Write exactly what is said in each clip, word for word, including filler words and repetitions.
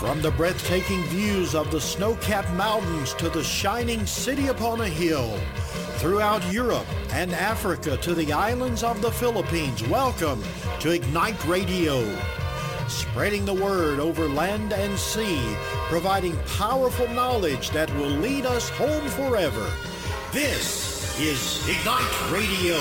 From the breathtaking views of the snow-capped mountains to the shining city upon a hill, throughout Europe and Africa to the islands of the Philippines, welcome to Ignite Radio. Spreading the word over land and sea, providing powerful knowledge that will lead us home forever. This is Ignite Radio.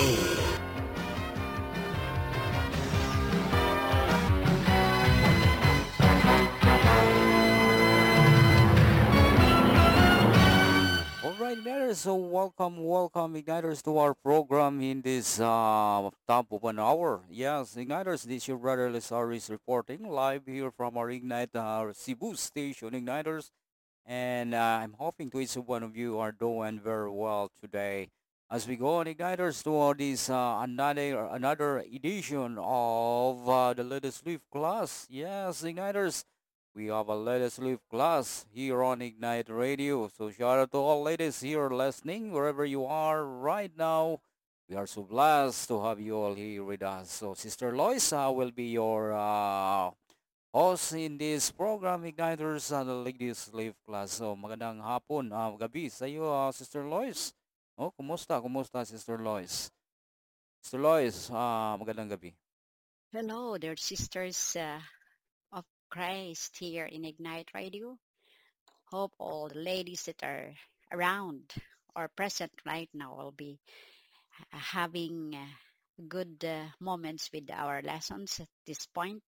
Igniters, so welcome, welcome, Igniters, to our program in this uh, top of an hour. Yes, Igniters, this is your brother Lisaris reporting live here from our Ignite uh, Cebu station, Igniters. And uh, I'm hoping to each one of you are doing very well today. As we go on, Igniters, to uh, this uh, another another edition of uh, the Let Us Live class. Yes, Igniters. We have a Let Us Live class here on Ignite Radio. So shout out to all ladies here listening, wherever you are right now. We are so blessed to have you all here with us. So Sister Loisa will be your uh, host in this program, Igniters and the Ladies Live class. So magandang hapon, uh, gabi sa iyo, uh, Sister Lois. Oh, kumusta? Kumusta, Sister Lois? Sister Lois, uh, magandang gabi. Hello, dear sisters uh, of Christ here in Ignite Radio. Hope all the ladies that are around or present right now will be uh, having uh, good uh, moments with our lessons at this point.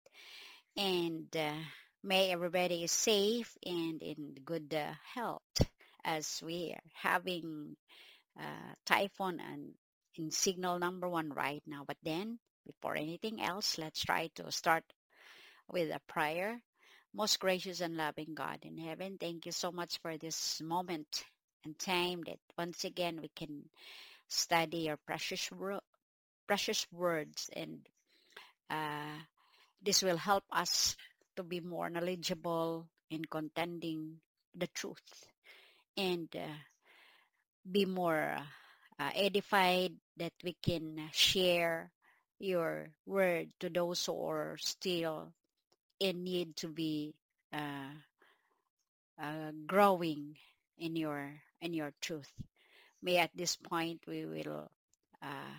And uh, may everybody is safe and in good uh, health as we are having uh, typhoon and in signal number one right now. But then, before anything else, let's try to start with a prayer. Most gracious and loving God in heaven, thank you so much for this moment and time that once again we can study your precious wor- precious words, and uh, this will help us to be more knowledgeable in contending the truth and uh, be more uh, edified that we can share your word to those who are still in need to be uh, uh, growing in your in your truth. May at this point we will uh,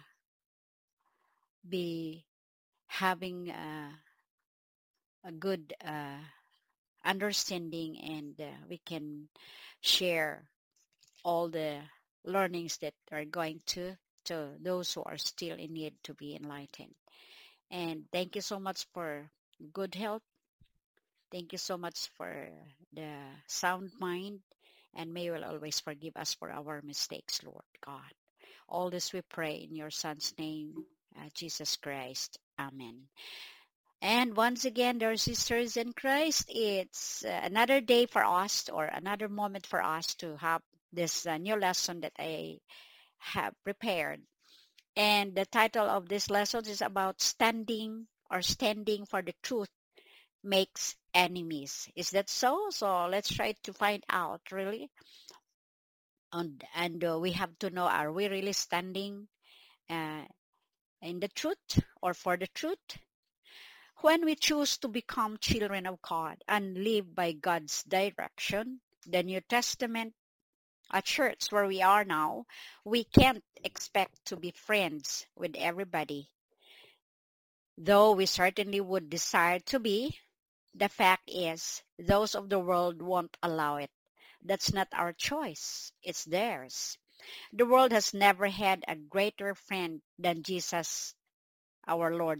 be having uh, a good uh, understanding, and uh, we can share all the learnings that are going to to those who are still in need to be enlightened. And thank you so much for good health. Thank you so much for the sound mind, and may you will always forgive us for our mistakes, Lord God. All this we pray in your Son's name, uh, Jesus Christ. Amen. And once again, dear sisters in Christ, it's uh, another day for us, or another moment for us to have this uh, new lesson that I have prepared. And the title of this lesson is about standing or standing for the truth makes enemies. Is that so? So let's try to find out really. And, and uh, we have to know, are we really standing uh, in the truth or for the truth? When we choose to become children of God and live by God's direction, the New Testament, a church where we are now, we can't expect to be friends with everybody. Though we certainly would desire to be, the fact is, those of the world won't allow it. That's not our choice. It's theirs. The world has never had a greater friend than Jesus, our Lord.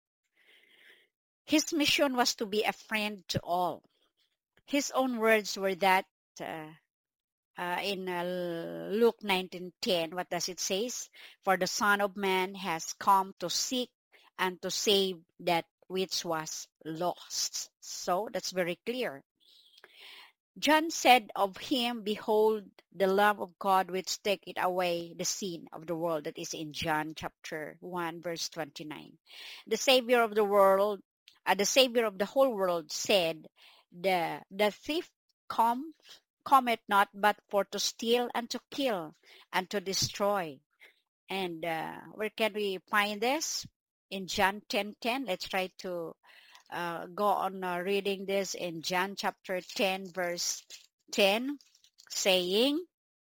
His mission was to be a friend to all. His own words were that uh, uh, in uh, Luke nineteen ten, what does it say? For the Son of Man has come to seek and to save that which was lost. So that's very clear. John said of him, behold, the Lamb of God which taketh away the sin of the world. That is in John chapter one, verse twenty-nine. The Savior of the world, uh, the Savior of the whole world said, the, the thief come, cometh not but for to steal and to kill and to destroy. And uh, where can we find this? In John ten ten. Let's try to uh, go on uh, reading this in John chapter ten, verse ten, saying,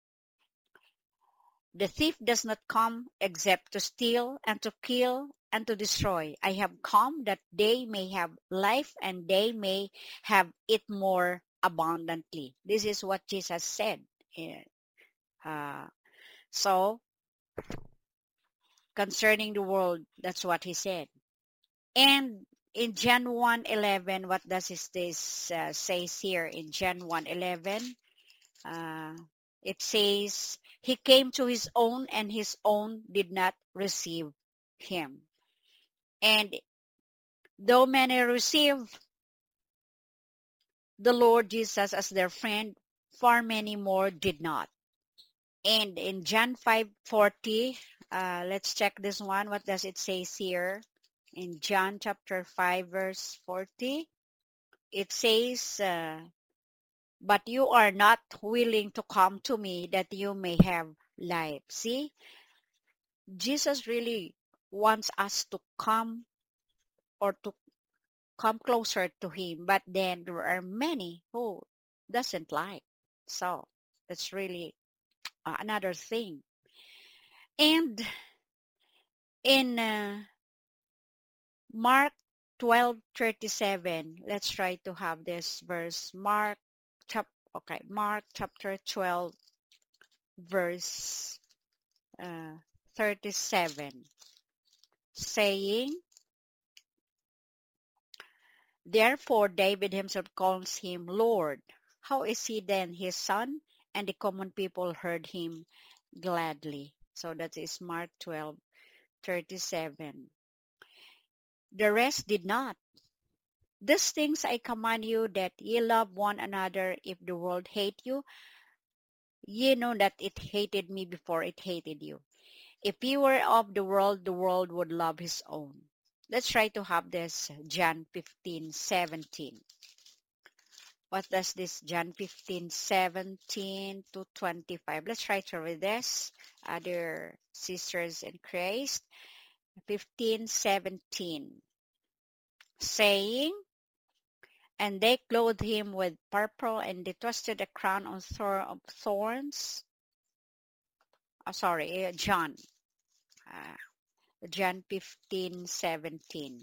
"The thief does not come except to steal and to kill and to destroy. I have come that they may have life and they may have it more abundantly." This is what Jesus said. Eh, Uh, so, concerning the world, that's what he said. And in John one eleven, what does this uh, says here in John one eleven? Uh, it says, "He came to his own, and his own did not receive him. And though many receive the Lord Jesus as their friend, far many more did not." And in John five forty, uh, let's check this one. What does it say here? In John chapter five, verse forty, it says, uh, "But you are not willing to come to me that you may have life." See, Jesus really wants us to come or to come closer to him, but then there are many who doesn't like. So that's really uh, another thing. And in uh, Mark twelve thirty-seven, let's try to have this verse. Mark chap okay, Mark chapter twelve, verse uh, thirty-seven, saying, "Therefore David himself calls him Lord. How is he then his son?" And the common people heard him gladly. So that is Mark twelve thirty-seven. The rest did not. "These things I command you, that ye love one another. If the world hate you, ye know that it hated me before it hated you. If ye were of the world, the world would love his own." Let's try to have this John fifteen seventeen. What does this John fifteen seventeen to twenty-five? Let's try to read this. Other sisters in Christ. fifteen seventeen. Saying, "And they clothed him with purple, and they twisted a crown on thor- of thorns." Oh, sorry, uh, John. Uh, John fifteen seventeen.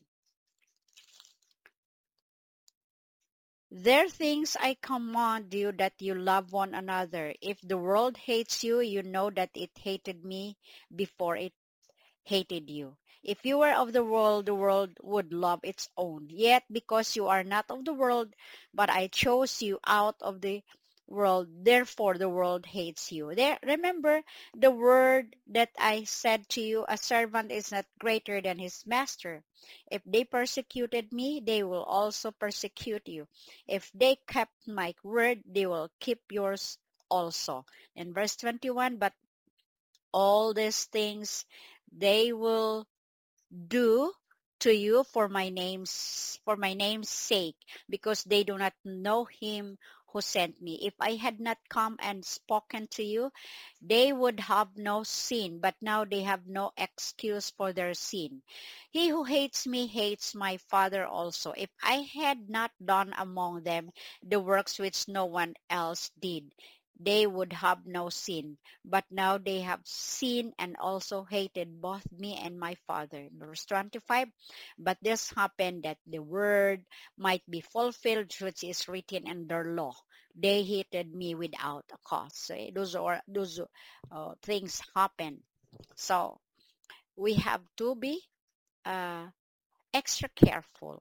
"There things I command you, that you love one another. If the world hates you, you know that it hated me before it hated you. If you were of the world, the world would love its own. Yet because you are not of the world, but I chose you out of the world, therefore the world hates you." There, remember the word that I said to you, "A servant is not greater than his master." If they persecuted me, they will also persecute you. If they kept my word, they will keep yours also. In verse twenty-one, "But all these things they will do to you for my name's for my name's sake, because they do not know him who sent me. If I had not come and spoken to you, they would have no sin, but now they have no excuse for their sin. He who hates me hates my Father also. If I had not done among them the works which no one else did, they would have no sin. But now they have sinned and also hated both me and my Father." Verse twenty-five, "But this happened that the word might be fulfilled which is written in their law. They hated me without a cause." So eh, those are those uh, things happen. So we have to be uh, extra careful.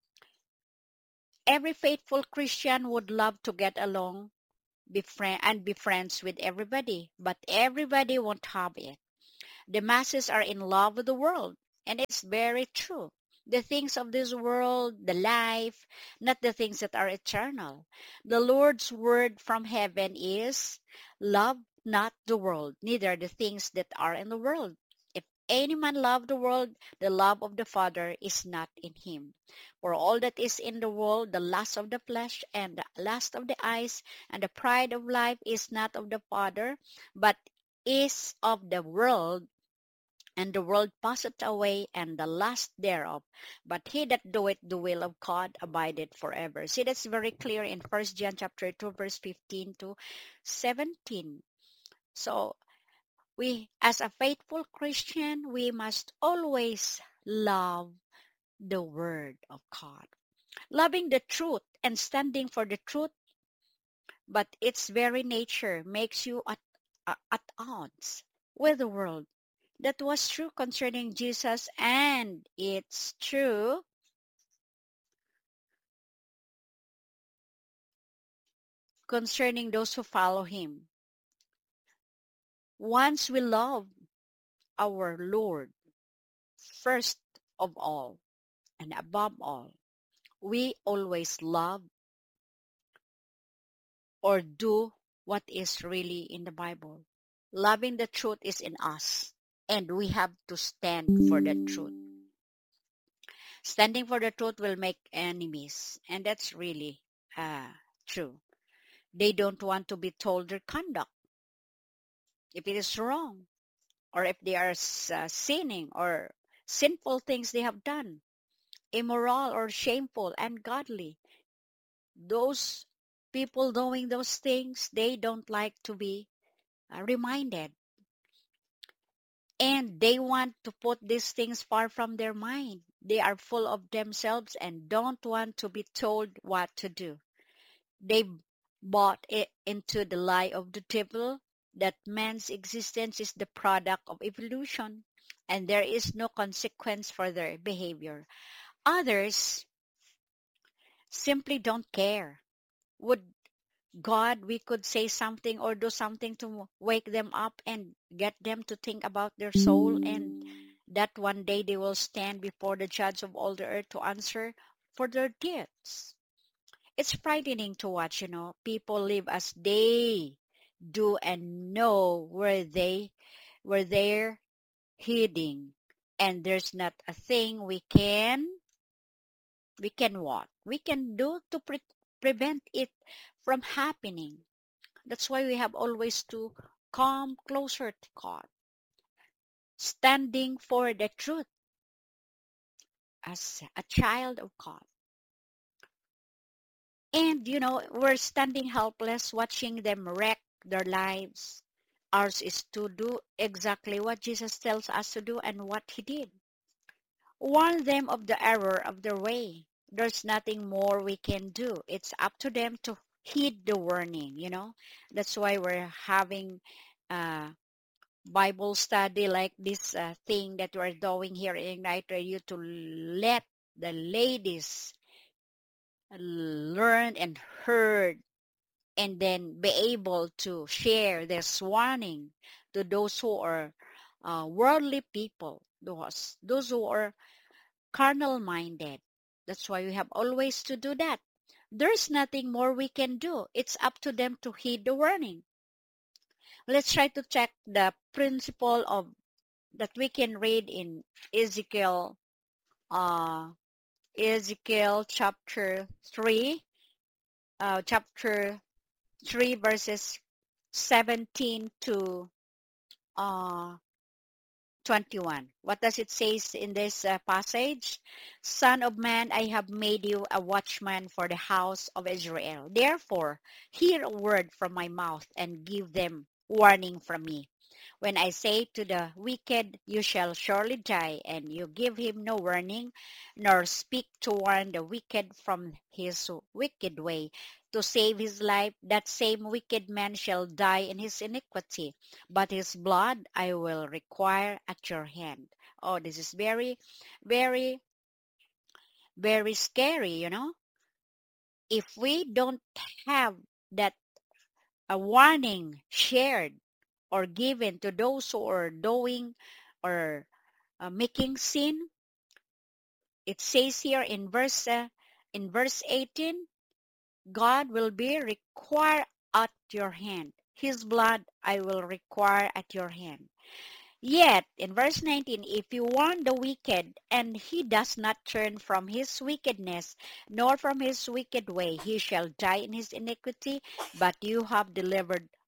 Every faithful Christian would love to get along, be friend and be friends with everybody, but everybody won't have it. The masses are in love with the world, and it's very true. The things of this world, the life, not the things that are eternal. The Lord's word from heaven is, "Love not the world, neither the things that are in the world. If any man love the world, the love of the Father is not in him. For all that is in the world, the lust of the flesh and the lust of the eyes and the pride of life, is not of the Father, but is of the world. and the world passeth away, and the lust thereof. But he that doeth the will of God abideth forever. See, that's very clear in First John chapter two, verse fifteen to seventeen. So we, as a faithful Christian, we must always love the Word of God. Loving the truth and standing for the truth, but its very nature makes you at, at odds with the world. That was true concerning Jesus, and it's true concerning those who follow him. Once we love our Lord first of all and above all, we always love or do what is really in the Bible. Loving the truth is in us, and we have to stand for the truth. Standing for the truth will make enemies, and that's really uh, true. They don't want to be told their conduct, if it is wrong, or if they are uh, sinning or sinful things they have done, immoral or shameful, ungodly. Those people doing those things, they don't like to be uh, reminded. And they want to put these things far from their mind. They are full of themselves and don't want to be told what to do. They bought it into the lie of the devil that man's existence is the product of evolution and there is no consequence for their behavior. Others simply don't care. Would God, we could say something or do something to wake them up and get them to think about their soul, and that one day they will stand before the judge of all the earth to answer for their deeds. It's frightening to watch, you know, people live as they do and know where they where they're heading, and there's not a thing we can we can what we can do to pre- prevent it from happening. That's why we have always to come closer to God, standing for the truth as a child of God. And, you know, we're standing helpless watching them wreck their lives. Ours is to do exactly what Jesus tells us to do and what he did. Warn them of the error of their way. There's nothing more we can do. It's up to them to heed the warning, you know. That's why we're having uh, Bible study like this uh, thing that we're doing here in Ignite Radio, to let the ladies learn and heard and then be able to share this warning to those who are uh, worldly people, those, those who are carnal minded. That's why we have always to do that. There's nothing more we can do. It's up to them to heed the warning. Let's try to check the principle of that we can read in Ezekiel, uh, Ezekiel chapter three, uh, chapter three verses seventeen to uh, twenty-one. What does it say in this uh, passage? Son of man, I have made you a watchman for the house of Israel. Therefore, hear a word from my mouth and give them warning from me. When I say to the wicked, you shall surely die, and you give him no warning, nor speak to warn the wicked from his wicked way, to save his life, that same wicked man shall die in his iniquity, but his blood I will require at your hand. Oh, this is very, very, very scary, you know. If we don't have that a warning shared or given to those who are doing or uh, making sin, it says here in verse uh, in verse eighteen, God will be required at your hand. His blood I will require at your hand. Yet, in verse nineteen, if you warn the wicked, and he does not turn from his wickedness, nor from his wicked way, he shall die in his iniquity, but you have delivered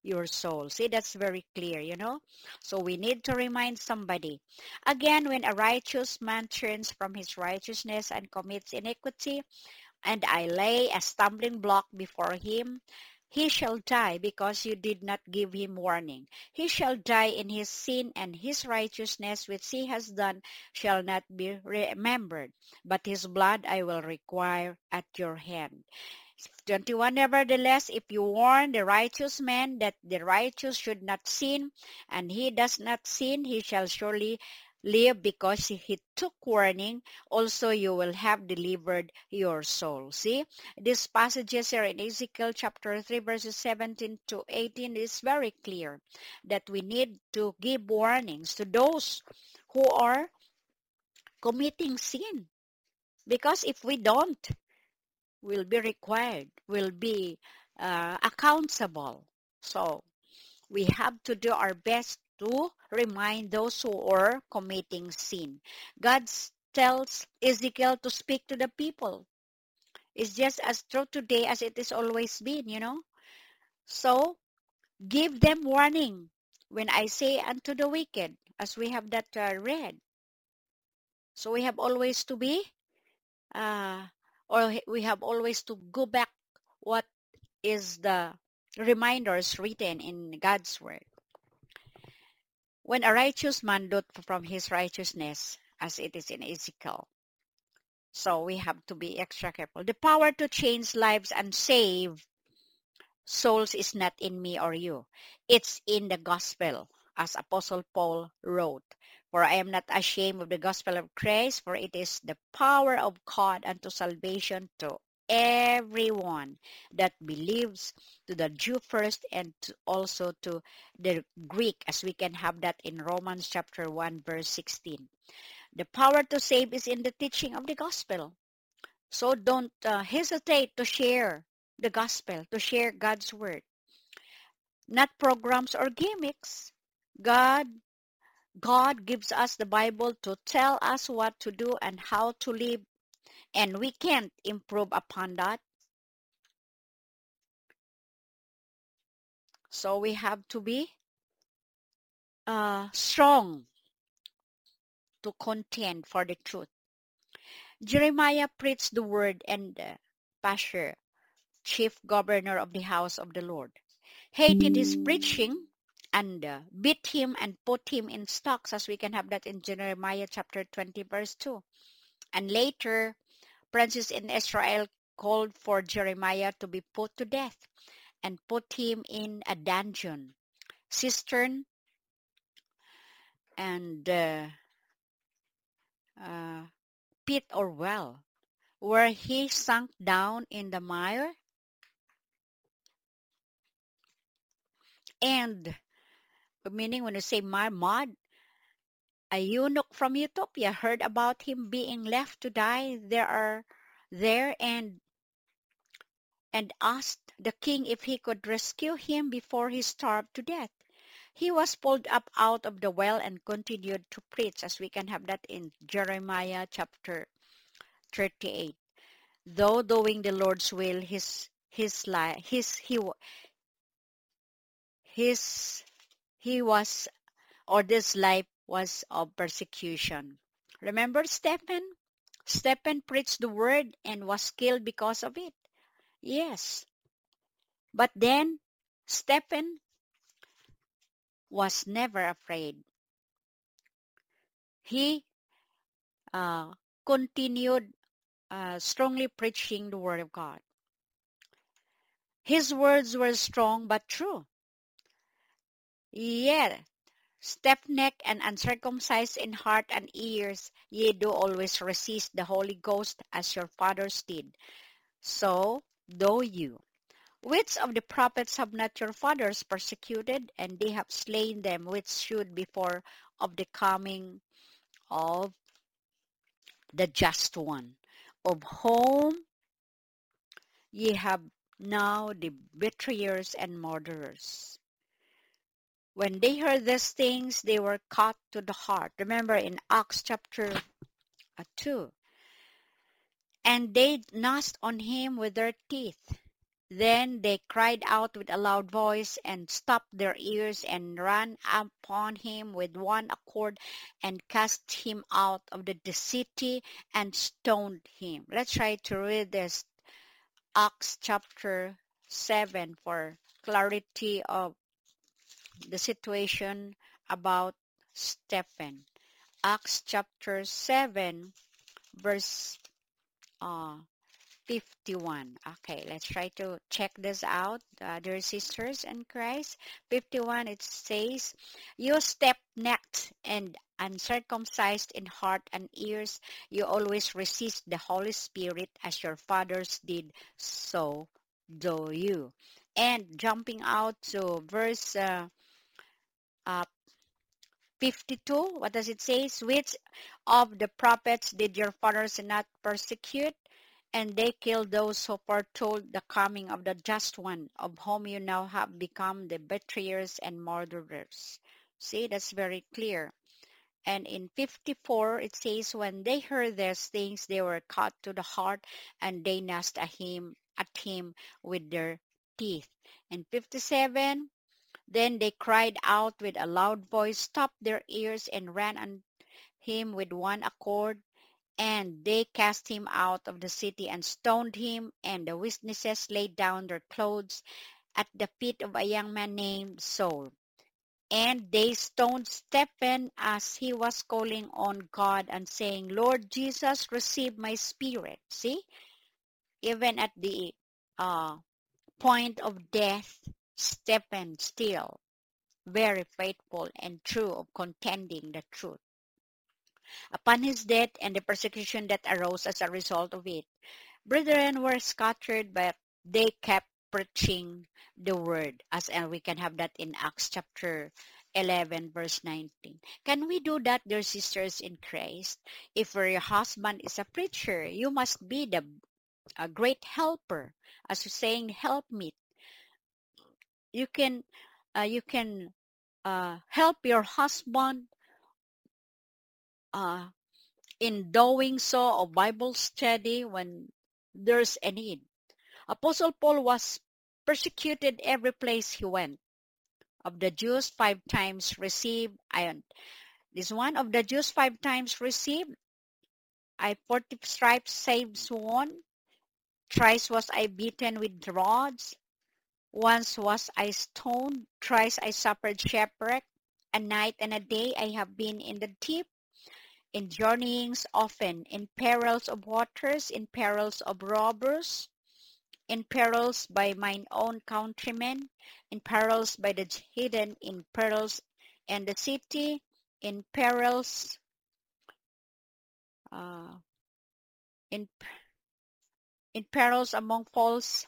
your soul. See, that's very clear, you know. So we need to remind somebody. Again, when a righteous man turns from his righteousness and commits iniquity, and I lay a stumbling block before him, he shall die because you did not give him warning. He shall die in his sin, and his righteousness which he has done shall not be remembered. But his blood I will require at your hand. twenty-one Nevertheless, if you warn the righteous man that the righteous should not sin, and he does not sin, he shall surely live because he took warning. Also you will have delivered your soul. See, these passages here in Ezekiel chapter three verses seventeen to eighteen is very clear that we need to give warnings to those who are committing sin, because if we don't, will be required, will be uh, accountable. So we have to do our best to remind those who are committing sin. God tells Ezekiel to speak to the people. It's just as true today as it has always been, you know. So give them warning when I say unto the wicked, as we have that uh, read. So we have always to be, uh, or we have always to go back what is the reminders written in God's word. When a righteous man doth from his righteousness, as it is in Ezekiel. So we have to be extra careful. The power to change lives and save souls is not in me or you. It's in the gospel, as Apostle Paul wrote. For I am not ashamed of the gospel of Christ, for it is the power of God unto salvation to everyone that believes, to the Jew first and to also to the Greek, as we can have that in Romans chapter one verse sixteen. The power to save is in the teaching of the gospel. So don't uh, hesitate to share the gospel, to share God's word. Not programs or gimmicks. God God gives us the Bible to tell us what to do and how to live, and we can't improve upon that. So we have to be uh, strong to contend for the truth. Jeremiah preached the word, and uh, Pashur, chief governor of the house of the Lord, hated his preaching and uh, beat him and put him in stocks, as we can have that in Jeremiah chapter twenty verse two. And later, princes in Israel called for Jeremiah to be put to death and put him in a dungeon, cistern, and uh, uh, pit or well, where he sunk down in the mire. And meaning, when you say mire, mud, a eunuch from Ethiopia heard about him being left to die there are there and and asked the king if he could rescue him before he starved to death. He was pulled up out of the well and continued to preach, as we can have that in Jeremiah chapter thirty-eight. Though doing the Lord's will, his his life his he his he was or this life was of persecution. Remember Stephen? Stephen preached the word and was killed because of it. Yes. But then Stephen was never afraid. He uh, continued uh, strongly preaching the word of God. His words were strong but true. Yet, stiff-necked and uncircumcised in heart and ears, ye do always resist the Holy Ghost as your fathers did. So do you. Which of the prophets have not your fathers persecuted, and they have slain them which should before of the coming of the just one, of whom ye have now the betrayers and murderers. When they heard these things, they were cut to the heart. Remember in Acts chapter two. And they gnashed on him with their teeth Then they cried out with a loud voice and stopped their ears and ran upon him with one accord and cast him out of the, the city and stoned him. Let's try to read this Acts chapter seven for clarity of the situation about Stephen. Acts chapter seven verse uh, fifty-one. Okay, let's try to check this out, uh, dear sisters in Christ. fifty-one, it says, you stiff-necked and uncircumcised in heart and ears, you always resist the Holy Spirit as your fathers did, so do you. And jumping out to verse uh, uh, fifty-two, what does it say? Which of the prophets did your fathers not persecute? And they killed those who foretold the coming of the just one, of whom you now have become the betrayers and murderers. See, that's very clear. And in fifty-four, it says, when they heard these things, they were cut to the heart, and they gnashed at him, at him with their teeth. And fifty-seven, then they cried out with a loud voice, stopped their ears, and ran on him with one accord. And they cast him out of the city and stoned him. And the witnesses laid down their clothes at the feet of a young man named Saul. And they stoned Stephen as he was calling on God and saying, Lord Jesus, receive my spirit. See, even at the uh, point of death, Stephen still very faithful and true of contending the truth. Upon his death and the persecution that arose as a result of it, brethren were scattered, but they kept preaching the word, as and we can have that in Acts chapter eleven, verse nineteen. Can we do that, dear sisters in Christ? If your husband is a preacher, you must be the a great helper, as you're saying, help me. You can, uh, you can uh, help your husband uh, in doing so of Bible study when there's a need. Apostle Paul was persecuted every place he went. Of the Jews, five times received, and this one of the Jews five times received, I forty stripes saves one. Thrice was I beaten with rods. Once was I stoned. Thrice I suffered shipwreck. A night and a day I have been in the deep. In journeyings often, in perils of waters, in perils of robbers, in perils by mine own countrymen, in perils by the hidden, in perils in the city, in perils, uh, in in perils among false,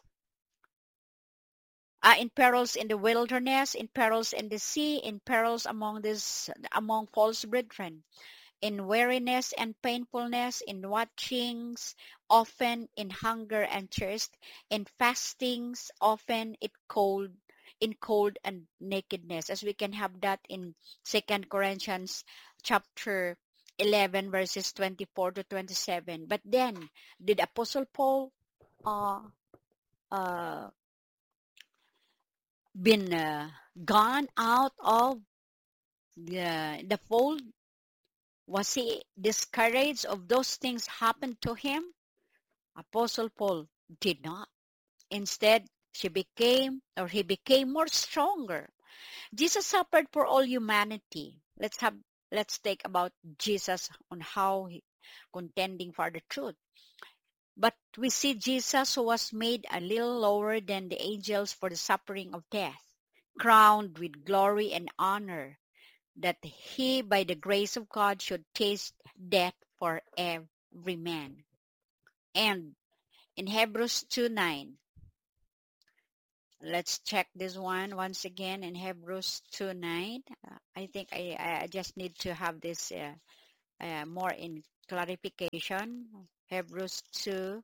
uh, in perils in the wilderness, in perils in the sea, in perils among this among false brethren, in weariness and painfulness, in watchings, often in hunger and thirst, in fastings, often in cold, in cold and nakedness, as we can have that in Second Corinthians chapter eleven, verses twenty-four to twenty-seven. But then, did Apostle Paul uh, uh, been uh, gone out of the, the fold? Was he discouraged of those things happened to him? Apostle Paul did not. Instead, she became or he became more stronger. Jesus suffered for all humanity. Let's have let's take about Jesus on how he contending for the truth. But we see Jesus, who was made a little lower than the angels for the suffering of death, crowned with glory and honor, that he, by the grace of God, should taste death for every man. And in Hebrews two nine, let's check this one once again in Hebrews two nine. Uh, I think I, I just need to have this uh, uh, more in clarification. Hebrews two,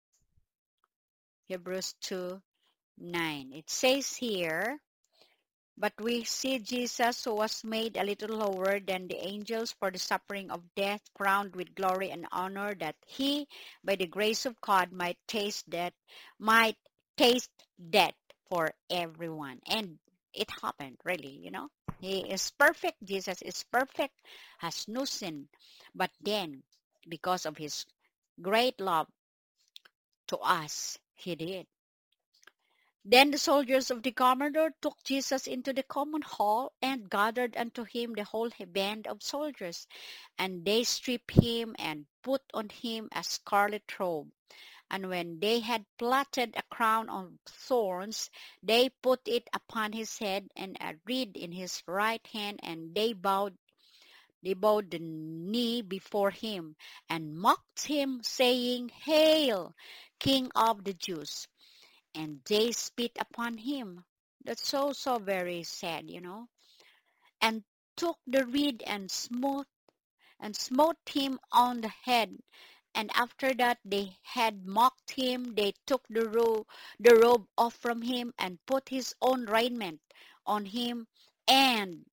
Hebrews two nine. It says here, but we see Jesus, who was made a little lower than the angels for the suffering of death, crowned with glory and honor, that he, by the grace of God, might taste death, might taste death for everyone. And it happened, really, you know. He is perfect. Jesus is perfect, has no sin. But then, because of his great love to us, he did. Then the soldiers of the governor took Jesus into the common hall and gathered unto him the whole band of soldiers. And they stripped him and put on him a scarlet robe. And when they had plaited a crown of thorns, they put it upon his head and a reed in his right hand, and they bowed they bowed the knee before him and mocked him, saying, Hail, King of the Jews! And they spit upon him. That's so, so very sad, you know. And took the reed and smote and smote him on the head. And after that they had mocked him, they took the robe, the robe off from him and put his own raiment on him. And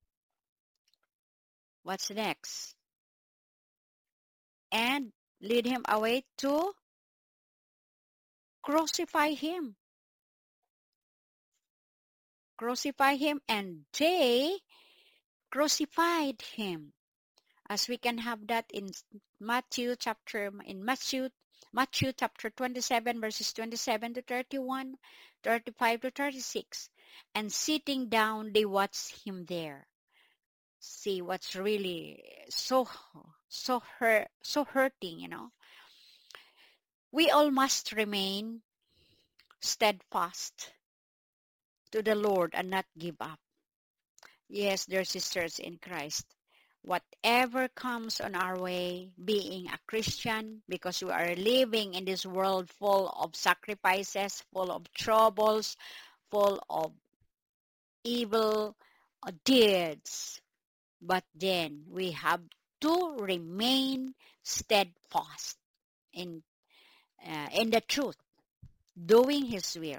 what's next? And lead him away to crucify him. Crucify him, and they crucified him. As we can have that in Matthew chapter in Matthew Matthew chapter twenty-seven, verses twenty-seven to thirty-one, thirty-five to thirty-six. And sitting down, they watched him there. See what's really so so hurt so hurting, you know. We all must remain steadfast to the Lord and not give up. Yes, dear sisters in Christ, whatever comes on our way, being a Christian, because we are living in this world full of sacrifices, full of troubles, full of evil deeds. But then we have to remain steadfast in, uh, in the truth, doing His will.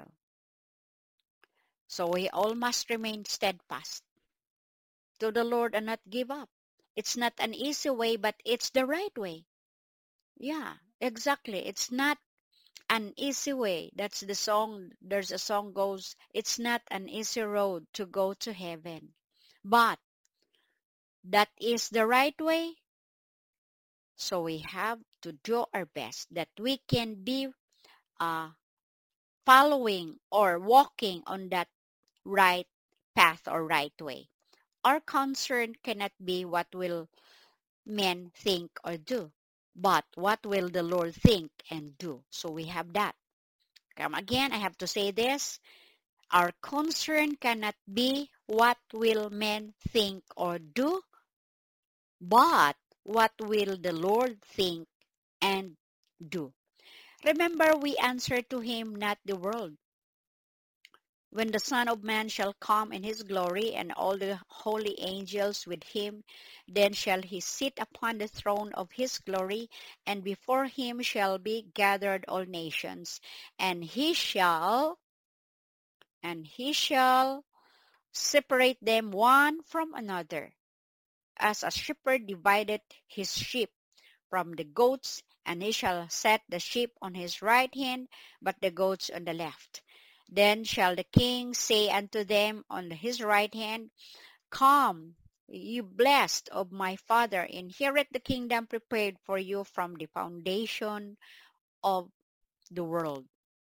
So we all must remain steadfast to the Lord and not give up. It's not an easy way, but it's the right way. Yeah, exactly. It's not an easy way. That's the song. There's a song goes, it's not an easy road to go to heaven. But that is the right way. So we have to do our best that we can be uh, following or walking on that right path or right way. Our concern cannot be what will men think or do, but what will the Lord think and do. So we have that. Come again, I have to say this. Our concern cannot be what will men think or do, but what will the Lord think and do. Remember, we answer to him, not the world. When the Son of Man shall come in his glory, and all the holy angels with him, then shall he sit upon the throne of his glory, and before him shall be gathered all nations, and he shall, and he shall separate them one from another, as a shepherd divideth his sheep from the goats, and he shall set the sheep on his right hand, but the goats on the left. Then shall the king say unto them on his right hand, Come, you blessed of my Father, inherit the kingdom prepared for you from the foundation of the world.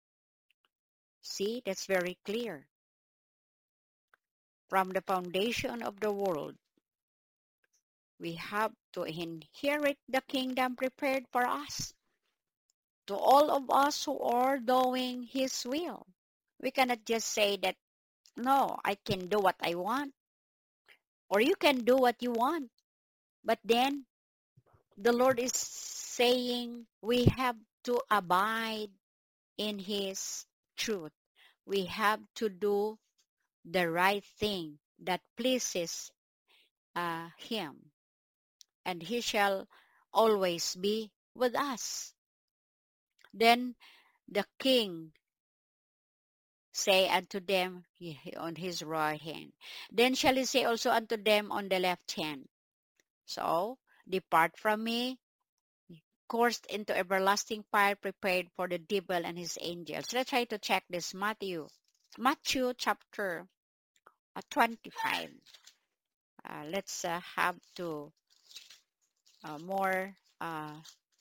See, that's very clear. From the foundation of the world, we have to inherit the kingdom prepared for us. To all of us who are doing his will. We cannot just say that, no, I can do what I want. Or you can do what you want. But then the Lord is saying we have to abide in his truth. We have to do the right thing that pleases uh, him. And he shall always be with us. Then the king say unto them on his right hand. Then shall he say also unto them on the left hand. So, depart from me, coursed into everlasting fire prepared for the devil and his angels. Let's try to check this. Matthew. Matthew chapter uh, twenty-five. Uh, let's uh, have to uh, more uh,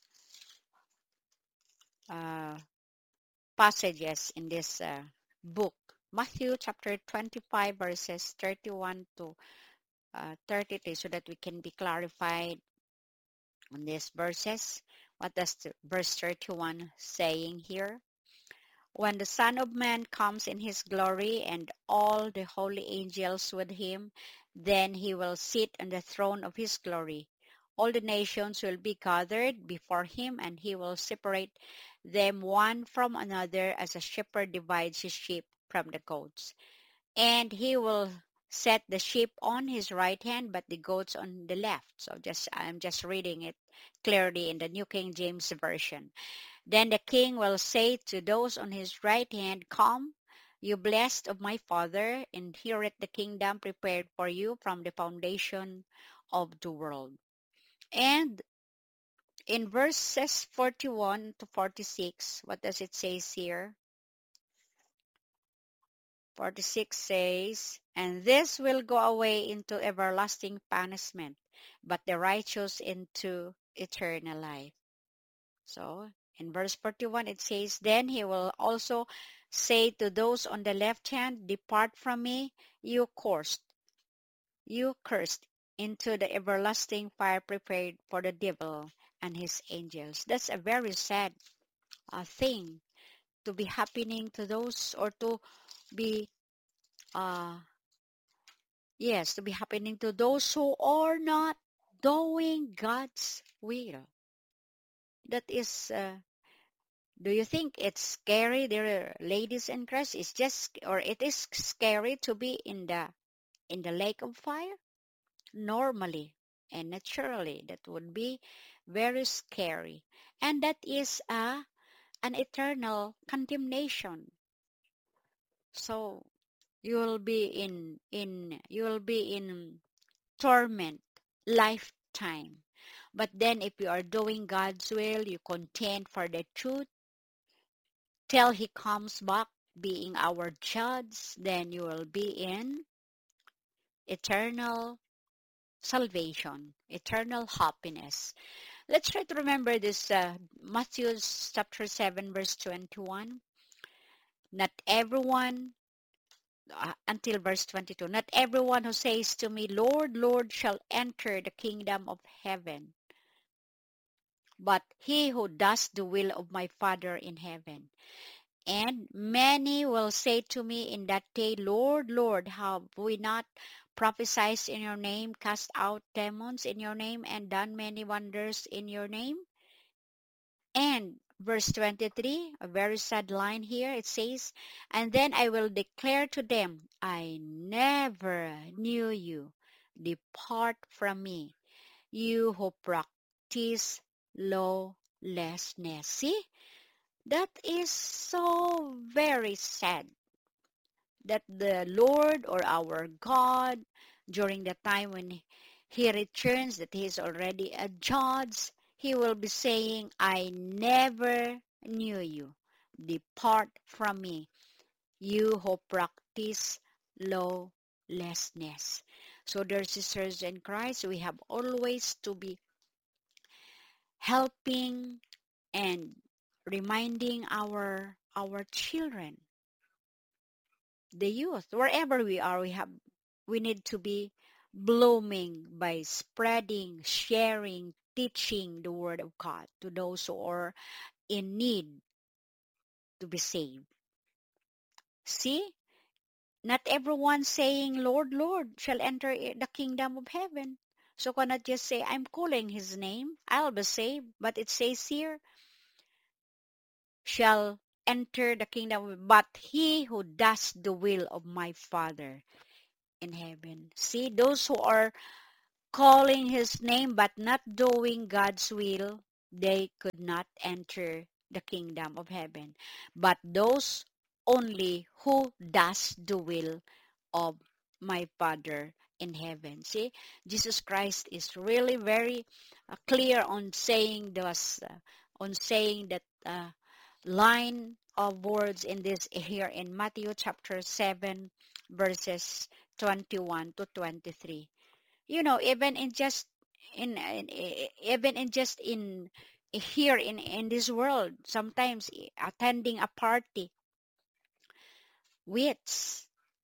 uh, passages in this uh, book. Matthew chapter twenty-five verses thirty-one to uh, thirty-three, so that we can be clarified on these verses. What does the, verse thirty-one saying here? When the Son of Man comes in his glory and all the holy angels with him, then he will sit on the throne of his glory. All the nations will be gathered before him, and he will separate them one from another as a shepherd divides his sheep from the goats. And he will set the sheep on his right hand, but the goats on the left. So just I'm just reading it clearly in the New King James Version. Then the king will say to those on his right hand, Come, you blessed of my Father, inherit the kingdom prepared for you from the foundation of the world. And in verses forty-one to forty-six, what does it say here? forty-six says, And this will go away into everlasting punishment, but the righteous into eternal life. So in verse forty-one, it says, Then he will also say to those on the left hand, Depart from me, you cursed, you cursed, into the everlasting fire prepared for the devil and his angels. That's a very sad uh, thing to be happening to those, or to be, uh, yes, to be happening to those who are not doing God's will. That is uh, Do you think it's scary, dear ladies in Christ? It's just, or it is scary to be in the in the lake of fire? Normally and naturally, that would be very scary, and that is a an eternal condemnation. So you will be in in you will be in torment lifetime. But then, if you are doing God's will, you contend for the truth till he comes back being our judge, then you will be in eternal salvation, eternal happiness. Let's try to remember this, uh, Matthew chapter seven verse twenty-one. Not everyone, uh, until verse twenty-two, not everyone who says to me, Lord, Lord, shall enter the kingdom of heaven, but he who does the will of my Father in heaven. And many will say to me in that day, Lord, Lord, have we not prophesied in your name, cast out demons in your name, and done many wonders in your name? And verse twenty-three, a very sad line here, it says, And then I will declare to them, I never knew you. Depart from me, you who practice lawlessness. See? That is so very sad that the Lord, or our God, during the time when he returns, that he is already a judge, he will be saying, I never knew you. Depart from me, you who practice lawlessness. So, dear sisters in Christ, we have always to be helping and reminding our our children, the youth, wherever we are, we have we need to be blooming by spreading, sharing, teaching the word of God to those who are in need to be saved. See, not everyone saying, Lord, Lord, shall enter the kingdom of heaven. So cannot just say, I'm calling his name, I'll be saved. But it says here, shall enter the kingdom, but he who does the will of my Father in heaven. See, those who are calling his name but not doing God's will, they could not enter the kingdom of heaven. But those only who does the will of my Father in heaven. See, Jesus Christ is really very uh, clear on saying those, uh, on saying that uh, line of words in this here in Matthew chapter seven, verses twenty-one to twenty-three. You know, even in just in, in even in just in here in in this world, sometimes attending a party, which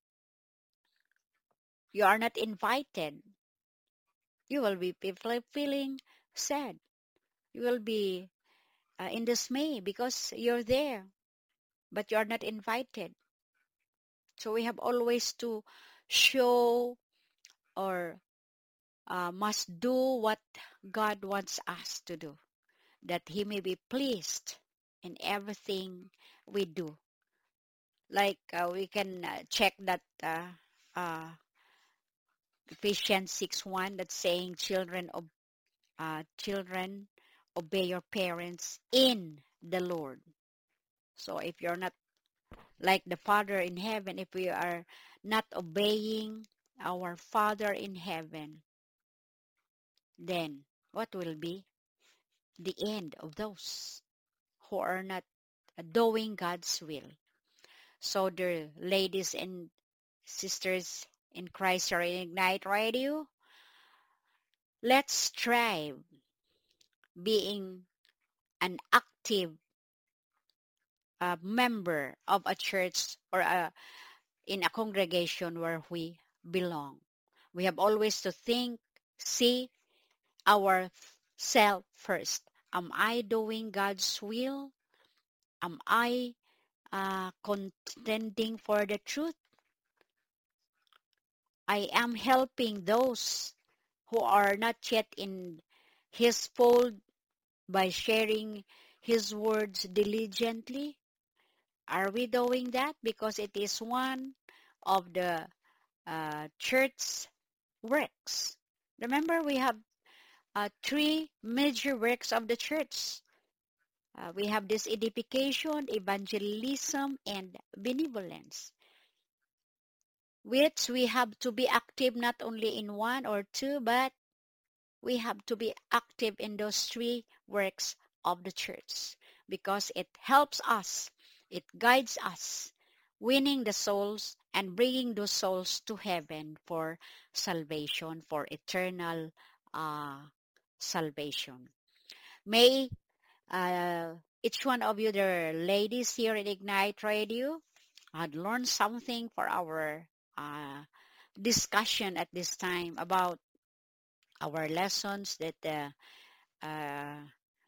you are not invited, you will be people feeling sad. You will be uh, in dismay because you're there, but you are not invited. So we have always to show or uh, must do what God wants us to do, that He may be pleased in everything we do. Like uh, we can uh, check that uh, uh, Ephesians six one, that's saying, children of uh, children, obey your parents in the Lord. So if you're not like the Father in heaven, if we are not obeying our Father in heaven, then what will be the end of those who are not doing God's will? So the ladies and sisters in Christ are in Ignite Radio, let's strive being an active uh, member of a church or a, in a congregation where we belong. We have always to think, see ourselves first. Am I doing God's will? Am I uh, contending for the truth? I am helping those who are not yet in His fold by sharing His words diligently. Are we doing that? Because it is one of the uh, church works. Remember, we have uh, three major works of the church. Uh, we have this edification, evangelism, and benevolence, which we have to be active not only in one or two, but we have to be active in those three works of the church, because it helps us, it guides us, winning the souls and bringing those souls to heaven for salvation, for eternal uh, salvation. May uh, each one of you, the ladies here in Ignite Radio, had learned something for our uh, discussion at this time about our lessons that uh, uh,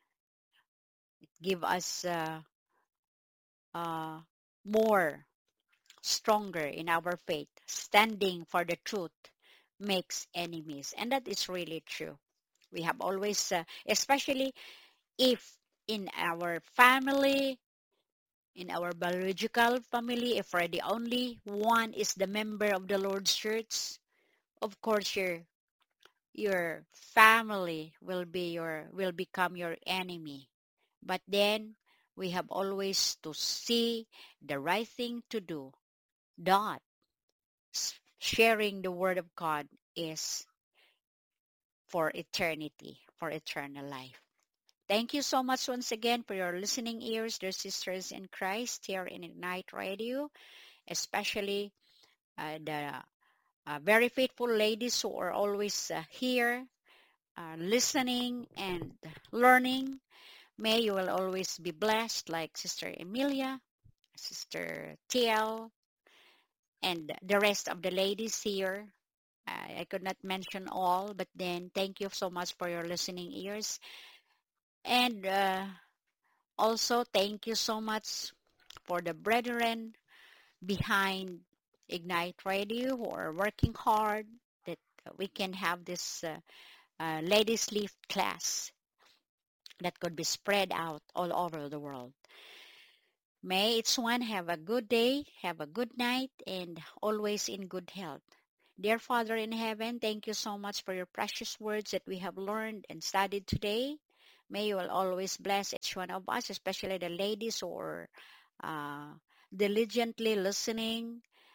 give us uh, uh, more stronger in our faith. Standing for the truth makes enemies, and that is really true. We have always, uh, especially if in our family, in our biological family, if we're the only one is the member of the Lord's church, of course your your family will be your will become your enemy. But then we have always to see the right thing to do. That sharing the word of God is for eternity, for eternal life. Thank you so much once again for your listening ears, dear sisters in Christ here in Ignite Radio, especially uh, the uh, very faithful ladies who are always uh, here uh, listening and learning. May you will always be blessed like Sister Emilia, Sister T L, and the rest of the ladies here. I, I could not mention all, but then thank you so much for your listening ears. And uh, also thank you so much for the brethren behind Ignite Radio who are working hard that we can have this uh, uh, ladies lift class that could be spread out all over the world. May each one have a good day, have a good night, and always in good health. Dear Father in heaven, thank you so much for your precious words that we have learned and studied today. May you will always bless each one of us, especially the ladies who are uh, diligently listening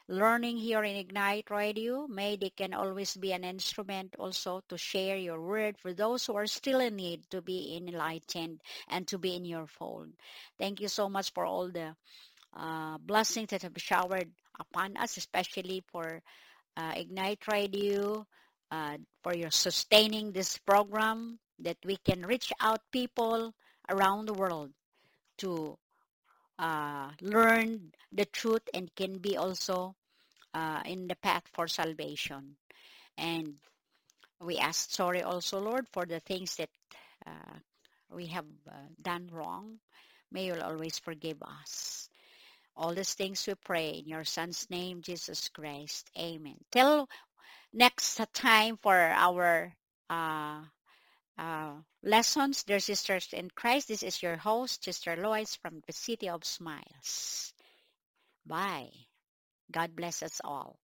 learning here in Ignite Radio. May they can always be an instrument also to share your word for those who are still in need to be enlightened and to be in your fold. Thank you so much for all the uh, blessings that have showered upon us, especially for uh, Ignite Radio, uh, for your sustaining this program that we can reach out people around the world to uh, learn the truth and can be also uh, in the path for salvation. And we ask sorry also, Lord, for the things that uh, we have uh, done wrong. May you always forgive us. All these things we pray in your Son's name, Jesus Christ. Amen. Till next time for our uh, uh, lessons, dear sisters in Christ, this is your host, Sister Lois from the City of Smiles. Bye. God bless us all.